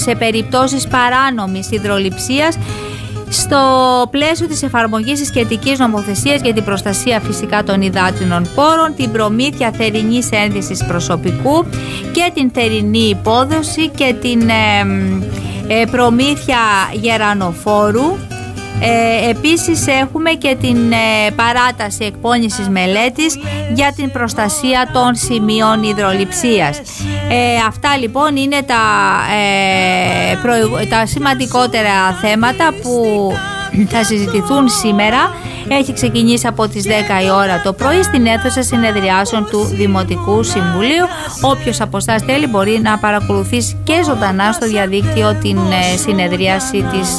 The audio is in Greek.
σε περιπτώσεις παράνομης υδρολειψίας στο πλαίσιο της εφαρμογής της σχετικής νομοθεσίας για την προστασία φυσικά των υδάτινων πόρων, την προμήθεια θερινής ένδυσης προσωπικού και την θερινή υπόδοση και την προμήθεια γερανοφόρου. Επίσης έχουμε και την παράταση εκπόνησης μελέτης για την προστασία των σημείων υδρολειψίας. Αυτά λοιπόν είναι τα σημαντικότερα θέματα που θα συζητηθούν σήμερα. Έχει ξεκινήσει από τις 10 η ώρα το πρωί στην αίθουσα συνεδριάσεων του Δημοτικού Συμβουλίου. Όποιος από εσάς θέλει μπορεί να παρακολουθήσει και ζωντανά στο διαδίκτυο την συνεδρίαση της